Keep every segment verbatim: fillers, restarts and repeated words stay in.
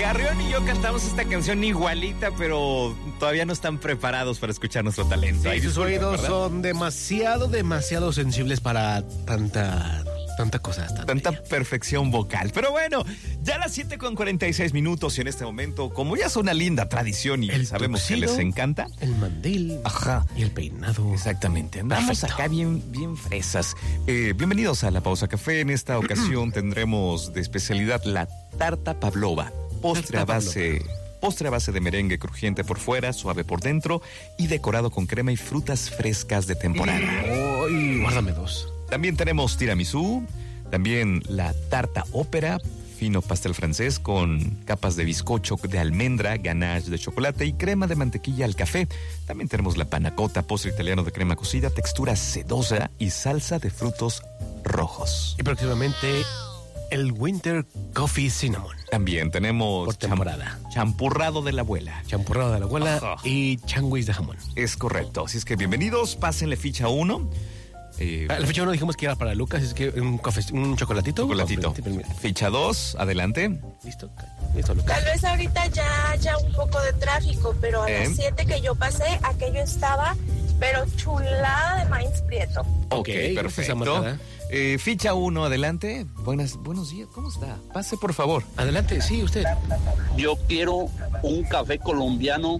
Carrión y yo cantamos esta canción igualita, pero todavía no están preparados para escuchar nuestro talento. Sí, sus oídos ¿verdad? Son demasiado, demasiado sensibles para tanta... Tanta cosa. Tanta, tanta perfección vocal. Pero bueno, ya a las siete con cuarenta y seis minutos y en este momento, como ya es una linda tradición y el sabemos tuxido, que les encanta. El mandil. Ajá. Y el peinado. Exactamente. Andamos Perfecto. acá bien, bien fresas. Eh, bienvenidos a La Pausa Café. En esta ocasión tendremos de especialidad la tarta pavlova. Postre a base... Pavlova. Postre a base de merengue crujiente por fuera, suave por dentro y decorado con crema y frutas frescas de temporada. ¡Ay! Guárdame dos. También tenemos tiramisú, también la tarta ópera, fino pastel francés con capas de bizcocho de almendra, ganache de chocolate y crema de mantequilla al café. También tenemos la panacota, postre italiano de crema cocida, textura sedosa y salsa de frutos rojos. Y próximamente el Winter Coffee Cinnamon. También tenemos por temporada. Champ- champurrado de la abuela. Champurrado de la abuela Ajá. y changuis de jamón. Es correcto. Así es que bienvenidos, pásenle ficha uno. Eh, ah, la ficha uno dijimos que era para Lucas, es que un café, un chocolatito. Chocolatito. Ficha dos, adelante. Listo, listo, Lucas. Tal vez ahorita ya haya un poco de tráfico, pero a ¿Eh? las siete que yo pasé, aquello estaba, pero chulada de maíz prieto. Ok, okay perfecto. Eh, ficha uno, adelante. Buenas, buenos días, ¿cómo está? Pase, por favor. Adelante, sí, usted. Yo quiero un café colombiano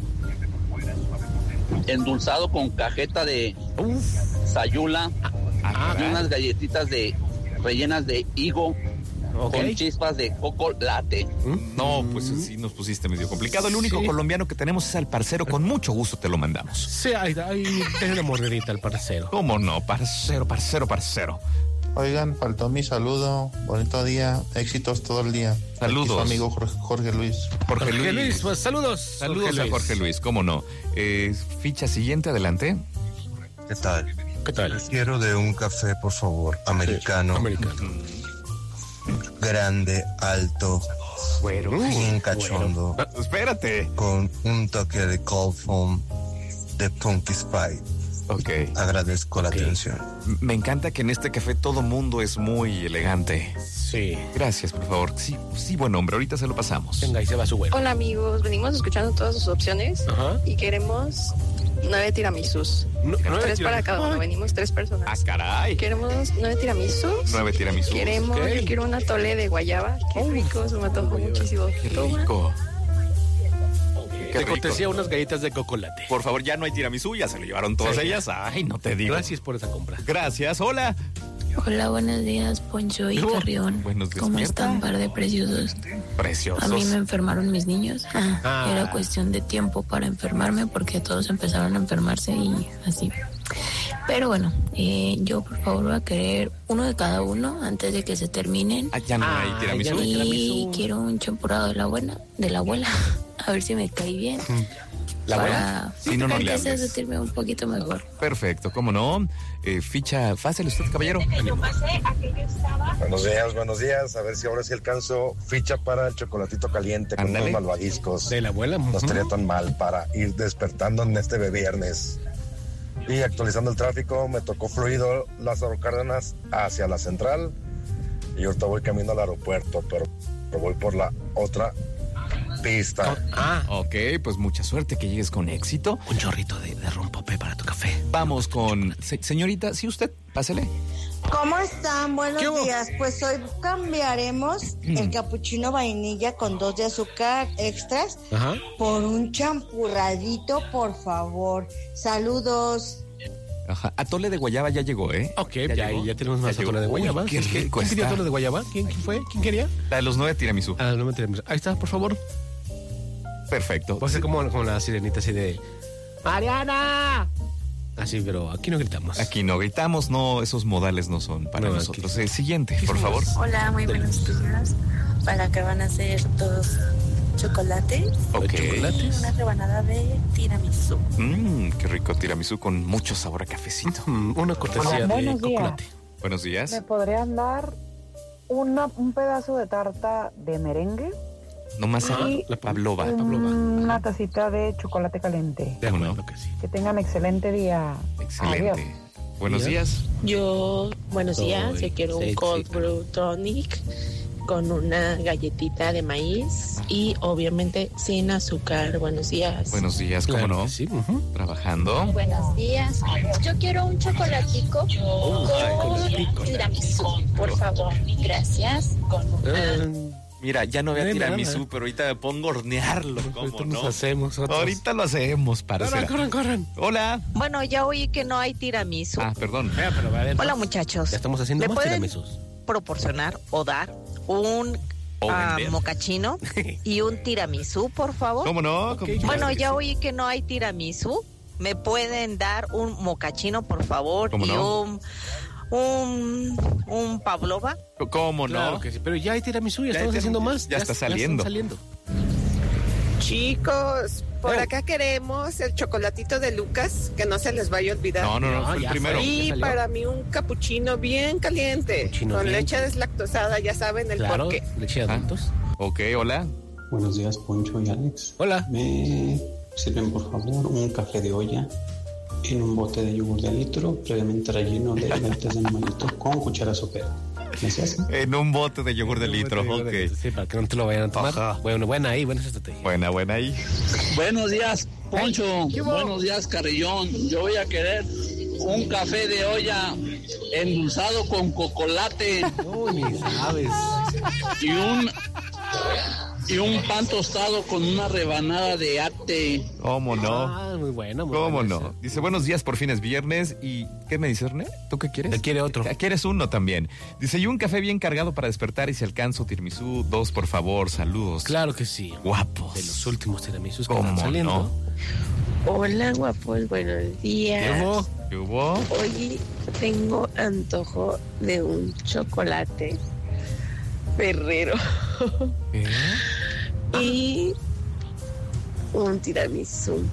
endulzado con cajeta de Uf. sayula ah, y unas galletitas de rellenas de higo okay. con chispas de coco latte. No, pues sí nos pusiste medio complicado. El único sí. colombiano que tenemos es al parcero. Con mucho gusto te lo mandamos. Sí, ahí, ahí déjale mordidita al parcero. ¿Cómo no? Parcero, parcero, parcero. Oigan, faltó mi saludo. Bonito día. Éxitos todo el día. Saludos. Aquí su amigo Jorge, Jorge Luis. Jorge, Jorge Luis. Luis, pues saludos. Saludos Jorge a Jorge Luis, cómo no. Eh, ficha siguiente, adelante. ¿Qué tal? ¿Qué tal? Quiero de un café, por favor, americano. Sí, americano. Grande, alto, bueno, bien cachondo. Bueno. Espérate. Con un toque de cold foam de Punky Spice. Ok. Agradezco okay. la atención. Me encanta que en este café todo mundo es muy elegante. Sí. Gracias, por favor. Sí, sí, buen hombre. Ahorita se lo pasamos. Venga, y se va su güey. Hola, amigos. Venimos escuchando todas sus opciones. Ajá. Y queremos nueve tiramisús. No, tres nueve tiramisús. Para cada uno. Venimos tres personas. ¡Ah, caray! Queremos nueve tiramisús. Nueve tiramisús. Queremos, okay. yo quiero una tole de guayaba. Qué oh, rico, se me antojó muchísimo. Qué rico. Te cortesía unas galletas de chocolate. Por favor, ya no hay tiramisú, ya se lo llevaron todas sí. ellas. Ay, no te digo. Gracias por esa compra. Gracias, hola. Hola, buenos días, Poncho y oh, Carrión. Buenos días. ¿Cómo están, par de preciosos? Preciosos. A mí me enfermaron mis niños. Ah, ah. Era cuestión de tiempo para enfermarme porque todos empezaron a enfermarse y así. Pero bueno, eh, yo por favor voy a querer uno de cada uno antes de que se terminen. Ah, ya no hay tiramisú. Y tiramisú. quiero un champurrado de la buena, de la abuela. A ver si me cae bien. ¿La para buena? Si no, no le hables. sentirme un poquito mejor. Perfecto, ¿cómo no? Eh, ficha fácil usted, caballero. Yo pasé, aquello estaba... Buenos días, buenos días. A ver si ahora sí alcanzo ficha para el chocolatito caliente con Ándale. unos malvaviscos. De la abuela. No estaría tan mal para ir despertando en este viernes. Y actualizando el tráfico, me tocó fluido Lázaro Cárdenas hacia la central. Y ahorita voy camino al aeropuerto, pero voy por la otra pista. Oh, ah, ok, pues mucha suerte, que llegues con éxito. Un chorrito de, de rompope para tu café. Vamos con... Se, señorita, sí, usted, pásele. ¿Cómo están? Buenos días. Pues hoy cambiaremos mm. el capuchino vainilla con dos de azúcar extras Ajá. por un champurradito, por favor. Saludos. Ajá. Atole de guayaba ya llegó, ¿eh? Ok, ya, ya, ya tenemos más atole de guayaba. Uy, ¿Qué, qué, ¿Quién quería atole de guayaba? ¿Quién, ¿Quién fue? ¿Quién quería? La de los nueve tiramisú. Ah, no me tiramisú. Ahí está, por favor. Perfecto. Va a ser como, como la sirenita así de... ¡Mariana! Así, pero aquí no gritamos. Aquí no gritamos, no, esos modales no son para no, nosotros. Aquí. El siguiente, por favor. Hola, muy buenos días. Para que van a ser dos chocolates. Ok. Chocolates. Una rebanada de tiramisú. Mmm, qué rico tiramisú con mucho sabor a cafecito. Mm, una cortesía Hola, de días. chocolate. Buenos días. ¿Me podrían dar una, un pedazo de tarta de merengue? Nomás a la pavlova. Una tacita de chocolate caliente. De uno. Que, sí. que tengan excelente día. Excelente. Adiós. Buenos días. Yo, buenos Soy días. Yo quiero sexy. un cold brew tonic con una galletita de maíz y obviamente sin azúcar. Buenos días. Buenos días, ¿cómo Claro no? que sí, ujú. Trabajando. Buenos días. Yo quiero un chocolatico con tiramisú, por favor. Gracias. Eh, Mira, ya no había No hay tiramisú, nada. pero ahorita me pongo a hornearlo. ¿Cómo ahorita no? nos hacemos otros. Ahorita lo hacemos, para Corran, corran, corran. Hola. Bueno, ya oí que no hay tiramisú. Ah, perdón. Vea, pero va a haber Hola, más. muchachos. Ya estamos haciendo ¿Me más pueden tiramisús. proporcionar o dar un O ah, vender. mocachino y un tiramisú, por favor? ¿Cómo no? ¿Cómo- Bueno, claro que ya sí. oí que no hay tiramisú. ¿Me pueden dar un mocachino, por favor? ¿Cómo y no? un, un, un pavlova. ¿Cómo no? Claro que sí, pero ya hay tiramisú, ya, Ya hay estamos haciendo tiramisú, más. ya está saliendo. están saliendo. Chicos, por Eh. acá queremos el chocolatito de Lucas, que no se les vaya a olvidar. No, no, no, No, fue el ya primero. fue. Y salió? para mí un capuchino bien caliente, Capuchino con bien leche caliente. deslactosada, ya saben el Claro, porqué. leche de Ah. adultos. Ok, hola. Buenos días, Poncho y Alex. Hola. Me sirven, por favor, un café de olla en un bote de yogur de litro, previamente relleno de galletas de animalitos con cuchara sopera. Gracias. En un bote de yogur de litro, ok. Sí, para que no te lo vayan a tomar. Ajá. Bueno, buena ahí, buena estrategia. Buena, buena ahí. Buenos días, Poncho. ¿qué hubo? Buenos días, Carrillón. Yo voy a querer un café de olla endulzado con cocolate Uy, ni sabes. y un y un pan tostado con una rebanada de ate. ¿Cómo no? Ah, muy bueno, muy ¿Cómo bueno no? ese. Dice, buenos días, por fin es viernes. ¿Y qué me dices, René? ¿Tú qué quieres? Él quiere otro. ¿Quieres uno también? Dice, y un café bien cargado para despertar y si alcanzo tiramisú, dos, por favor, saludos. Claro que sí. Guapos. De los últimos tiramisús que ¿Cómo están saliendo. no? Hola, guapos, buenos días. ¿Qué hubo? ¿Qué hubo? Hoy tengo antojo de un chocolate Ferrero ¿Qué? y un tiramisú.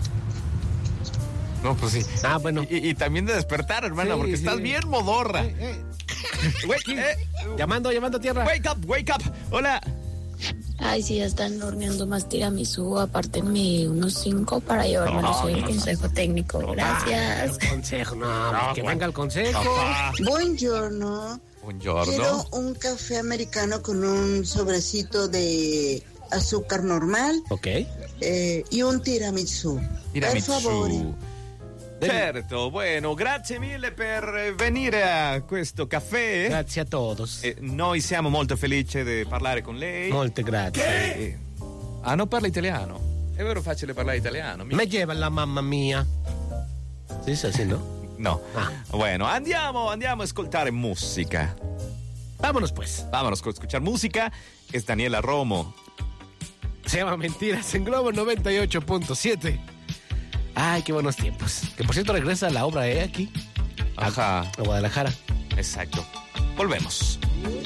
No, pues sí. Ah, bueno. Y, y también de despertar, hermana, Sí, porque sí. estás bien modorra. Eh, eh. Güey, eh, Llamando, llamando a tierra. wake up, wake up. Hola. Ay, si ya están horneando más tiramisú, apártenme unos cinco para llevármelos hoy al consejo técnico. Gracias. Ah, consejo, no, que venga el consejo. Buongiorno. Quiero Buongiorno. un café americano con un sobrecito de azúcar normal Ok. eh, y un tiramisù. Tiramisù. Per favore. Certo, bueno, grazie mille per venire a questo caffè. Grazie a todos. Eh, noi siamo molto felici di parlare con lei. Molte grazie. Eh, ah, non parla italiano? È vero facile parlare italiano? Mi- Me lleva la mamma mia. Si dice así, ¿no? No. Ah. Bueno, andiamo, andiamo a ascoltare musica. Vámonos pues. Vámonos a escuchar música. Es Daniela Romo. Se llama Mentiras en Globo noventa y ocho punto siete. Ay, qué buenos tiempos. Que por cierto regresa la obra, ¿eh? Aquí. Ajá. A Guadalajara. Exacto. Volvemos.